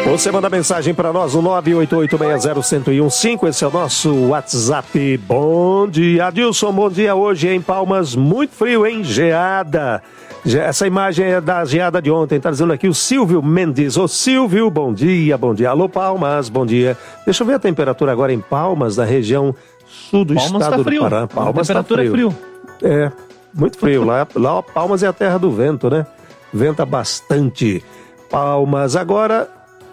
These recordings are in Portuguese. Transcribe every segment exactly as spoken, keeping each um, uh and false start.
Você manda mensagem para nós no nove oito oito seis zero um um cinco, esse é o nosso WhatsApp. Bom dia, Adilson, bom dia. Hoje em Palmas, muito frio, hein? Geada. Essa imagem é da geada de ontem, tá dizendo aqui o Silvio Mendes. Ô Silvio, bom dia, bom dia. Alô Palmas, bom dia. Deixa eu ver a temperatura agora em Palmas, da região sul do Palmas estado tá frio. do Pará. Palmas a temperatura tá frio. é frio. É, muito frio. Lá, lá Palmas é a terra do vento, né? Venta bastante. Palmas agora...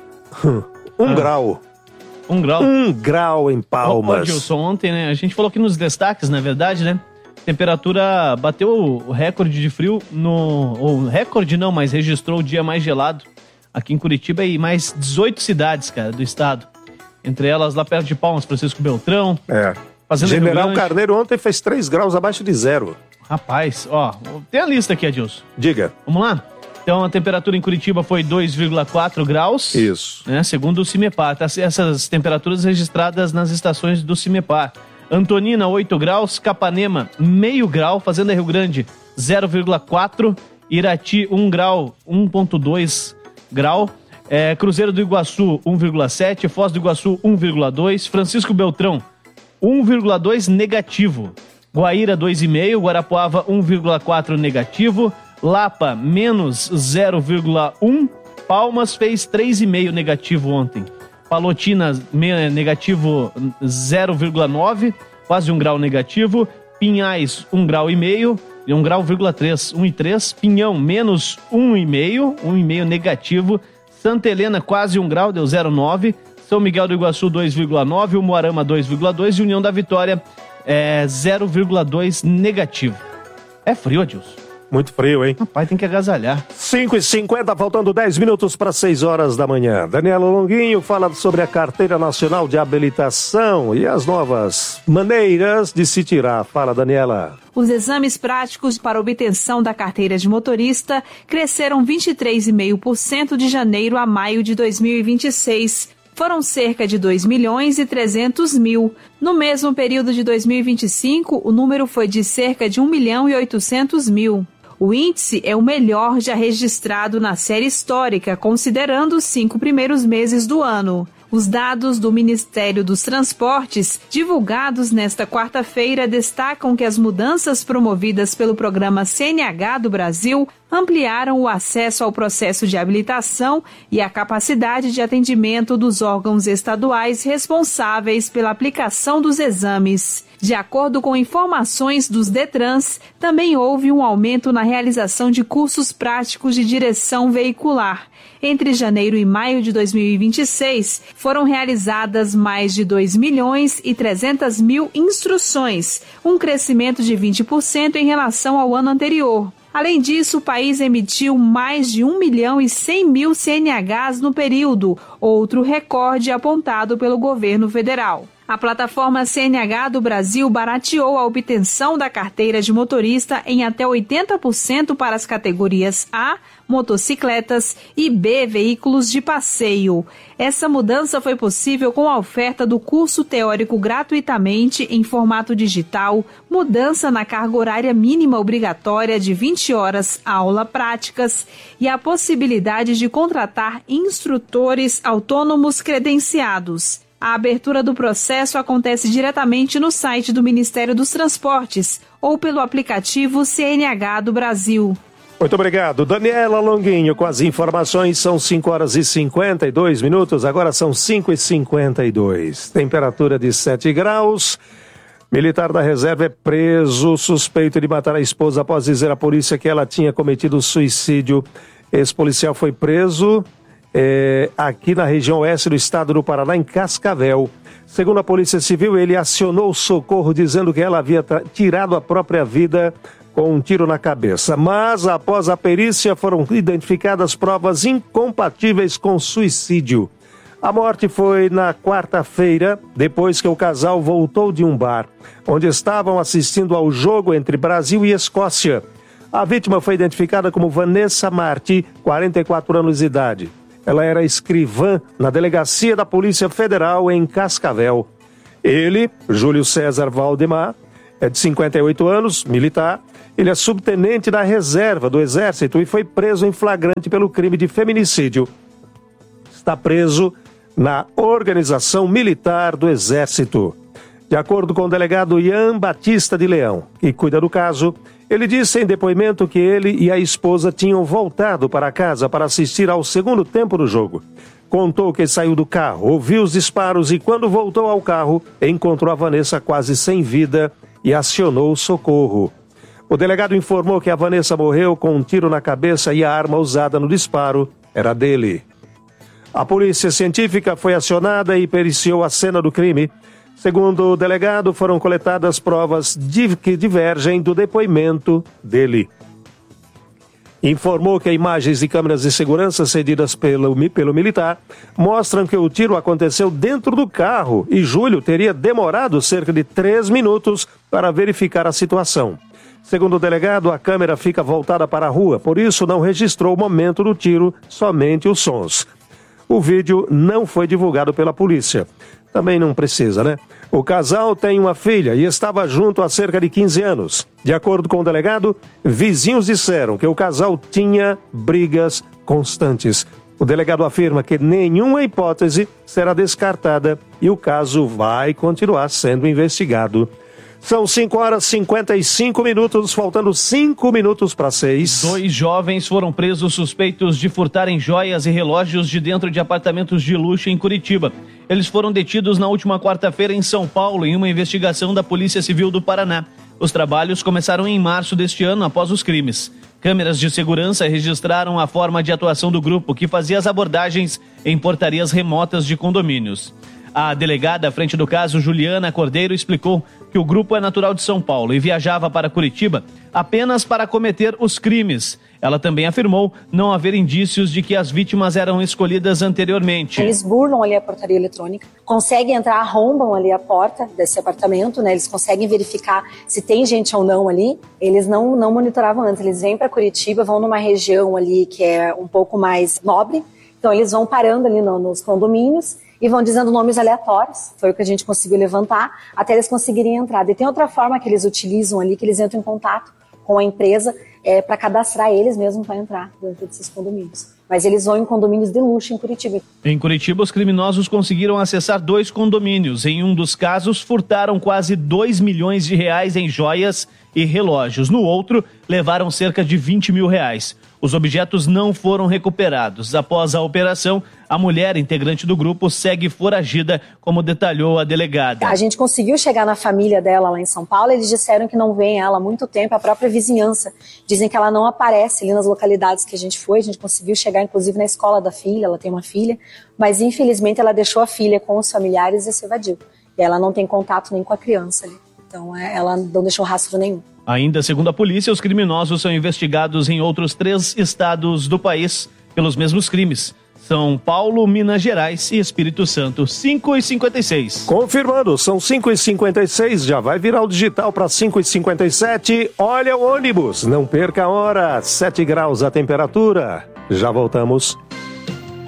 Um ah. grau. Um grau? Um grau em Palmas. Ô, ô, Gilson, ontem, né? A gente falou aqui nos destaques, na verdade, né? Temperatura bateu o recorde de frio no... Ou recorde não, mas registrou o dia mais gelado aqui em Curitiba e mais dezoito cidades, cara, do estado. Entre elas, lá perto de Palmas, Francisco Beltrão. É. Fazenda General Carneiro ontem fez três graus abaixo de zero. Rapaz, ó, tem a lista aqui, Adilson. Diga. Vamos lá? Então, a temperatura em Curitiba foi dois vírgula quatro graus. Isso. Né, segundo o CIMEPAR. Tá, essas temperaturas registradas nas estações do CIMEPAR. Antonina, oito graus. Capanema, meio grau. Fazenda Rio Grande, zero vírgula quatro. Irati, um grau, um vírgula dois grau. É, Cruzeiro do Iguaçu, um vírgula sete. Foz do Iguaçu, um vírgula dois. Francisco Beltrão, um vírgula dois negativo. Guaíra, dois vírgula cinco. Guarapuava, um vírgula quatro negativo. Lapa, menos zero vírgula um. Palmas fez três vírgula cinco negativo ontem. Palotina, negativo zero vírgula nove, quase um grau negativo. Pinhais, um grau e meio, e um grau vírgula três, um e três. Pinhão, menos um e meio, um e meio negativo. Santa Helena, quase um grau, deu zero vírgula nove. São Miguel do Iguaçu, dois vírgula nove. Umuarama, dois vírgula dois. E União da Vitória, é, zero vírgula dois negativo. É frio, Adilson. Muito frio, hein? Rapaz, tem que agasalhar. cinco e cinquenta, faltando dez minutos para seis horas da manhã. Daniela Longuinho fala sobre a Carteira Nacional de Habilitação e as novas maneiras de se tirar. Fala, Daniela. Os exames práticos para obtenção da carteira de motorista cresceram vinte e três vírgula cinco por cento de janeiro a maio de dois mil e vinte e seis. Foram cerca de dois milhões e trezentos mil. No mesmo período de dois mil e vinte e cinco, o número foi de cerca de um milhão e oitocentos mil. O índice é o melhor já registrado na série histórica, considerando os cinco primeiros meses do ano. Os dados do Ministério dos Transportes, divulgados nesta quarta-feira, destacam que as mudanças promovidas pelo programa C N H do Brasil ampliaram o acesso ao processo de habilitação e a capacidade de atendimento dos órgãos estaduais responsáveis pela aplicação dos exames. De acordo com informações dos Detrans, também houve um aumento na realização de cursos práticos de direção veicular. Entre janeiro e maio de dois mil e vinte e seis, foram realizadas mais de dois milhões e trezentos mil instruções, um crescimento de vinte por cento em relação ao ano anterior. Além disso, o país emitiu mais de um milhão e cem mil C N Hs no período, outro recorde apontado pelo governo federal. A plataforma C N H do Brasil barateou a obtenção da carteira de motorista em até oitenta por cento para as categorias A, motocicletas, e B, veículos de passeio. Essa mudança foi possível com a oferta do curso teórico gratuitamente em formato digital, mudança na carga horária mínima obrigatória de vinte horas aula práticas e a possibilidade de contratar instrutores autônomos credenciados. A abertura do processo acontece diretamente no site do Ministério dos Transportes ou pelo aplicativo C N H do Brasil. Muito obrigado. Daniela Longuinho com as informações. São cinco horas e cinquenta e dois minutos, agora são cinco e cinquenta e dois. Temperatura de sete graus. Militar da reserva é preso, suspeito de matar a esposa após dizer à polícia que ela tinha cometido suicídio. Esse policial foi preso É, aqui na região oeste do estado do Paraná, em Cascavel. Segundo a Polícia Civil, ele acionou o socorro dizendo que ela havia tirado a própria vida com um tiro na cabeça. Mas, após a perícia, foram identificadas provas incompatíveis com suicídio. A morte foi na quarta-feira, depois que o casal voltou de um bar, onde estavam assistindo ao jogo entre Brasil e Escócia. A vítima foi identificada como Vanessa Marti, quarenta e quatro anos de idade. Ela era escrivã na Delegacia da Polícia Federal em Cascavel. Ele, Júlio César Valdemar, é de cinquenta e oito anos, militar. Ele é subtenente da reserva do Exército e foi preso em flagrante pelo crime de feminicídio. está preso na Organização Militar do Exército. De acordo com o delegado Ian Batista de Leão, que cuida do caso, ele disse em depoimento que ele e a esposa tinham voltado para casa para assistir ao segundo tempo do jogo. Contou que saiu do carro, ouviu os disparos e quando voltou ao carro, encontrou a Vanessa quase sem vida e acionou o socorro. O delegado informou que a Vanessa morreu com um tiro na cabeça e a arma usada no disparo era dele. A polícia científica foi acionada e periciou a cena do crime. Segundo o delegado, foram coletadas provas que divergem do depoimento dele. Informou que imagens de câmeras de segurança cedidas pelo, pelo militar mostram que o tiro aconteceu dentro do carro e Júlio teria demorado cerca de três minutos para verificar a situação. Segundo o delegado, a câmera fica voltada para a rua, por isso não registrou o momento do tiro, somente os sons. O vídeo não foi divulgado pela polícia. Também não precisa, né? O casal tem uma filha e estava junto há cerca de quinze anos. De acordo com o delegado, vizinhos disseram que o casal tinha brigas constantes. O delegado afirma que nenhuma hipótese será descartada e o caso vai continuar sendo investigado. São cinco horas e cinquenta e cinco minutos, faltando cinco minutos para seis. Dois jovens foram presos suspeitos de furtarem joias e relógios de dentro de apartamentos de luxo em Curitiba. Eles foram detidos na última quarta-feira em São Paulo em uma investigação da Polícia Civil do Paraná. Os trabalhos começaram em março deste ano após os crimes. Câmeras de segurança registraram a forma de atuação do grupo que fazia as abordagens em portarias remotas de condomínios. A delegada à frente do caso, Juliana Cordeiro, explicou que o grupo é natural de São Paulo e viajava para Curitiba apenas para cometer os crimes. Ela também afirmou não haver indícios de que as vítimas eram escolhidas anteriormente. Eles burlam ali a portaria eletrônica, conseguem entrar, arrombam ali a porta desse apartamento, né? Eles conseguem verificar se tem gente ou não ali. Eles não, não monitoravam antes, eles vêm para Curitiba, vão numa região ali que é um pouco mais nobre, então eles vão parando ali no, nos condomínios e vão dizendo nomes aleatórios, foi o que a gente conseguiu levantar, até eles conseguirem entrar. E tem outra forma que eles utilizam ali, que eles entram em contato com a empresa é, para cadastrar eles mesmos para entrar dentro desses condomínios. Mas eles vão em condomínios de luxo em Curitiba. Em Curitiba, os criminosos conseguiram acessar dois condomínios. Em um dos casos, furtaram quase dois milhões de reais em joias e relógios. No outro, levaram cerca de vinte mil reais. Os objetos não foram recuperados. Após a operação, a mulher, integrante do grupo, segue foragida, como detalhou a delegada. A gente conseguiu chegar na família dela lá em São Paulo, eles disseram que não vêem ela há muito tempo, a própria vizinhança. Dizem que ela não aparece ali nas localidades que a gente foi, a gente conseguiu chegar inclusive na escola da filha, ela tem uma filha, mas infelizmente ela deixou a filha com os familiares e se evadiu. E ela não tem contato nem com a criança ali, então ela não deixou rastro nenhum. Ainda segundo a polícia, os criminosos são investigados em outros três estados do país pelos mesmos crimes. São Paulo, Minas Gerais e Espírito Santo. cinco e cinquenta e seis. Confirmando, são cinco e cinquenta e seis, já vai virar o digital para cinco e cinquenta e sete. Olha o ônibus, não perca a hora, sete graus a temperatura. Já voltamos.